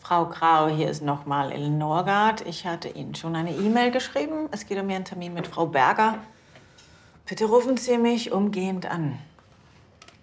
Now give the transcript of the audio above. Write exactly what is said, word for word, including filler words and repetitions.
Frau Grau, hier ist nochmal El Norgard. Ich hatte Ihnen schon eine E-Mail geschrieben. Es geht um Ihren Termin mit Frau Berger. Bitte rufen Sie mich umgehend an.